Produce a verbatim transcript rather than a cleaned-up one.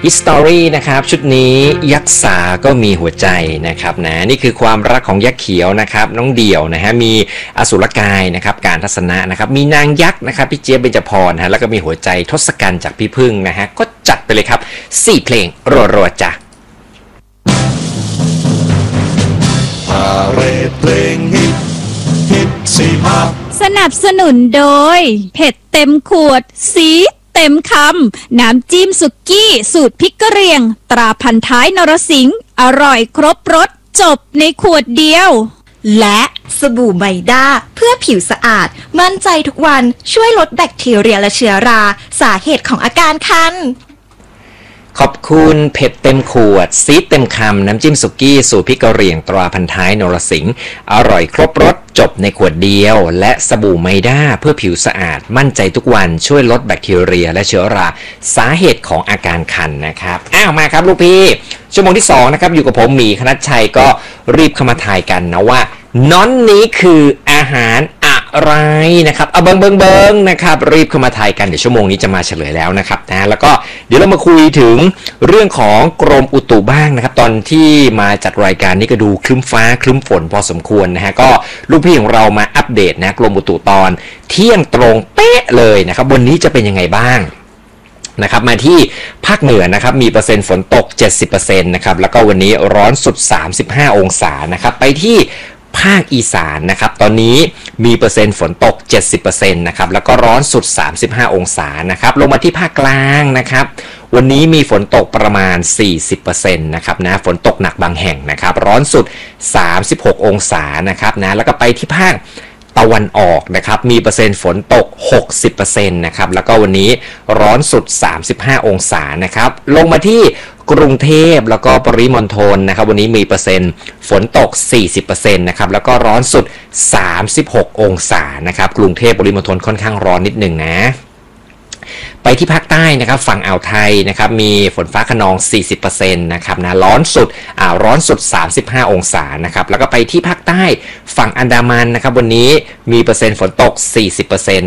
History นะครับชุดนี้ยักษ์สาก็มีหัวใจนะครับนะนี่คือความรักของยักษ์เขียวนะครับน้องเดี่ยวนะฮะมีอสุรกายนะครับการทัศนะนะครับมีนางยักษ์นะครับพี่เจี๊ยบเบญจพรฮะแล้วก็มีหัวใจทศกัณฐ์จากพี่พึ่งนะฮะก็จัดไปเลยครับสี่เพลงรัวๆจ้ะพาเรดเพลงฮิตฮิตสี่ภาคสนับสนุนโดยเผ็ดเต็มขวดสีเต็มคำน้ำจิ้มสุกี้สูตรพริกกะเหรี่ยงตราพันท้ายนรสิงห์อร่อยครบรสจบในขวดเดียวและสบู่ไมด้าเพื่อผิวสะอาดมั่นใจทุกวันช่วยลดแบคทีเรียและเชื้อราสาเหตุของอาการคันขอบคุณเผ็ดเต็มขวดซีดเต็มคำน้ำจิ้มสุกี้สูตรพริกกะเหรี่ยงตราพันท้ายนรสิงห์อร่อยครบรสจบในขวดเดียวและสบู่ไมด้าเพื่อผิวสะอาดมั่นใจทุกวันช่วยลดแบคทีเรียและเชื้อราสาเหตุของอาการคันนะครับอ้าวมาครับลูกพี่ชั่วโมงที่สองนะครับอยู่กับผมหมีคณัชชัยก็รีบเข้ามาทายกันนะว่าน้อนนี้คืออาหารอะไรนะครับเอาเบิงเบิงเบิงนะครับรีบเข้ามาทายกันเดี๋ยวชั่วโมงนี้จะมาเฉลยแล้วนะครับนะแล้วก็เดี๋ยวเรามาคุยถึงเรื่องของกรมอุตุบ้างนะครับตอนที่มาจัดรายการนี้ก็ดูครึ้มฟ้าครึ้มฝนพอสมควรนะฮะก็ลูกพี่ของเรามาอัปเดตนะกรมอุตุตอนเที่ยงตรงเป๊ะเลยนะครับวันนี้จะเป็นยังไงบ้างนะครับมาที่ภาคเหนือนะครับมีเปอร์เซ็นต์ฝนตก เจ็ดสิบเปอร์เซ็นต์ นะครับแล้วก็วันนี้ร้อนสุดสามสิบห้าองศานะครับไปที่ภาคอีสานนะครับตอนนี้มีเปอร์เซ็นต์ฝนตก เจ็ดสิบเปอร์เซ็นต์ นะครับแล้วก็ร้อนสุดสามสิบห้าองศานะครับลงมาที่ภาคกลางนะครับวันนี้มีฝนตกประมาณ สี่สิบเปอร์เซ็นต์ นะครับนะฝนตกหนักบางแห่งนะครับร้อนสุดสามสิบหกองศานะครับนะแล้วก็ไปที่ภาคตะวันออกนะครับมีเปอร์เซ็นต์ฝนตก หกสิบเปอร์เซ็นต์ นะครับแล้วก็วันนี้ร้อนสุดสามสิบห้าองศานะครับลงมาที่กรุงเทพแล้วก็ปริมณฑลนะครับวันนี้มีเปอร์เซ็นต์ฝนตก สี่สิบเปอร์เซ็นต์ นะครับแล้วก็ร้อนสุดสามสิบหกองศานะครับกรุงเทพปริมณฑลค่อนข้างร้อนนิดหนึ่งนะไปที่ภาคใต้นะครับฝั่งอ่าวไทยนะครับมีฝนฟ้าคะนอง สี่สิบเปอร์เซ็นต์ นะครับนะร้อนสุดอ่าร้อนสุดสามสิบห้าองศานะครับแล้วก็ไปที่ภาคใต้ฝั่งอันดามันนะครับวันนี้มีเปอร์เซ็นต์ฝนตก สี่สิบเปอร์เซ็นต์